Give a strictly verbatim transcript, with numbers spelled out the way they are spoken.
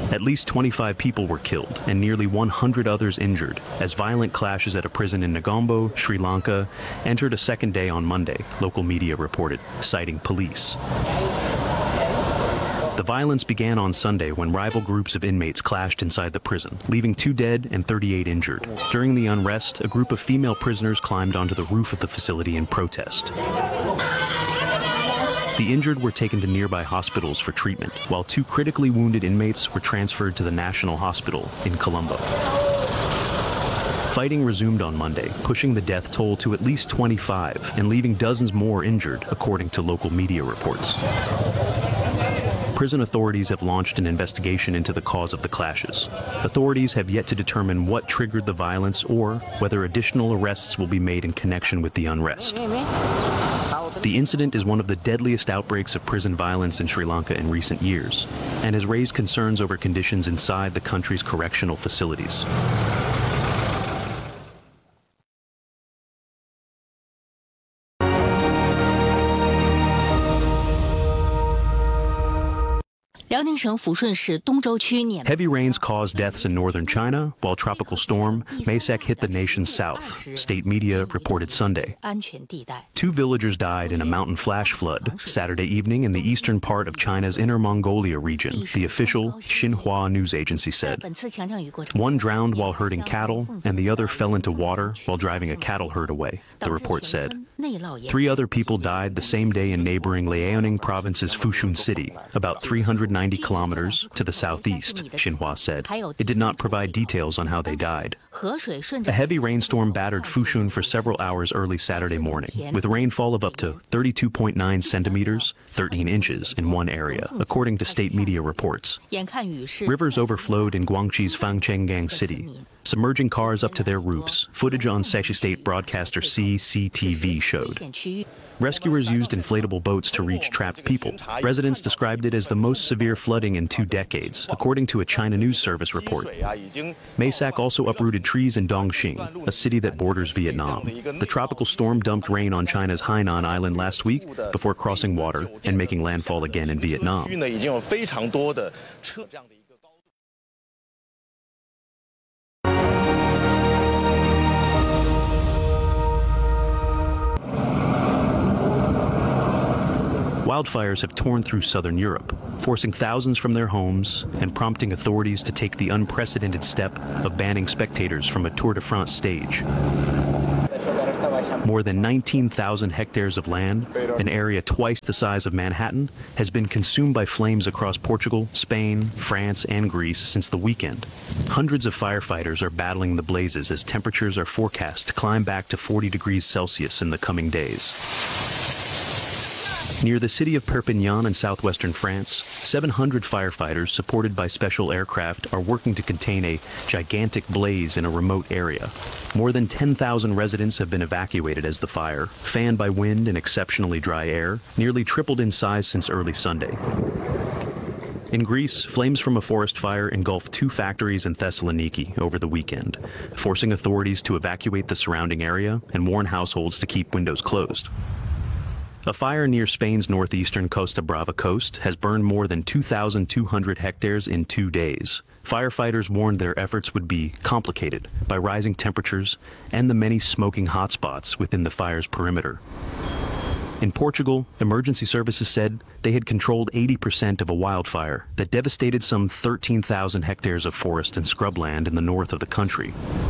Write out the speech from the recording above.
At least twenty-five people were killed and nearly one hundred others injured as violent clashes at a prison in Negombo, Sri Lanka, entered a second day on Monday, local media reported, citing police. The violence began on Sunday when rival groups of inmates clashed inside the prison, leaving two dead and thirty-eight injured. During the unrest, a group of female prisoners climbed onto the roof of the facility in protest. The injured were taken to nearby hospitals for treatment, while two critically wounded inmates were transferred to the National Hospital in Colombo. Fighting resumed on Monday, pushing the death toll to at least twenty-five and leaving dozens more injured, according to local media reports. Prison authorities have launched an investigation into the cause of the clashes. Authorities have yet to determine what triggered the violence or whether additional arrests will be made in connection with the unrest. The incident is one of the deadliest outbreaks of prison violence in Sri Lanka in recent years and has raised concerns over conditions inside the country's correctional facilities. Heavy rains caused deaths in northern China, while Tropical Storm Maysak hit the nation's south, state media reported Sunday. Two villagers died in a mountain flash flood Saturday evening in the eastern part of China's Inner Mongolia region, the official Xinhua news agency said. One drowned while herding cattle, and the other fell into water while driving a cattle herd away, the report said. Three other people died the same day in neighboring Liaoning province's Fushun city, about three hundred ninety kilometers to the southeast, Xinhua said. It did not provide details on how they died. A heavy rainstorm battered Fushun for several hours early Saturday morning, with rainfall of up to thirty-two point nine centimeters, thirteen inches in one area, according to state media reports. Rivers overflowed in Guangxi's Fangchenggang city, submerging cars up to their roofs, footage on Sashi State broadcaster C C T V showed. Rescuers used inflatable boats to reach trapped people. Residents described it as the most severe flooding in two decades, according to a China News Service report. Maysak also uprooted trees in Dongxing, a city that borders Vietnam. The tropical storm dumped rain on China's Hainan Island last week before crossing water and making landfall again in Vietnam. Wildfires have torn through southern Europe, forcing thousands from their homes and prompting authorities to take the unprecedented step of banning spectators from a Tour de France stage. More than nineteen thousand hectares of land, an area twice the size of Manhattan, has been consumed by flames across Portugal, Spain, France, and Greece since the weekend. Hundreds of firefighters are battling the blazes as temperatures are forecast to climb back to forty degrees Celsius in the coming days. Near the city of Perpignan in southwestern France, seven hundred firefighters supported by special aircraft are working to contain a gigantic blaze in a remote area. More than ten thousand residents have been evacuated as the fire, fanned by wind and exceptionally dry air, nearly tripled in size since early Sunday. In Greece, flames from a forest fire engulfed two factories in Thessaloniki over the weekend, forcing authorities to evacuate the surrounding area and warn households to keep windows closed. A fire near Spain's northeastern Costa Brava coast has burned more than two thousand two hundred hectares in two days. Firefighters warned their efforts would be complicated by rising temperatures and the many smoking hotspots within the fire's perimeter. In Portugal, emergency services said they had controlled eighty percent of a wildfire that devastated some thirteen thousand hectares of forest and scrubland in the north of the country.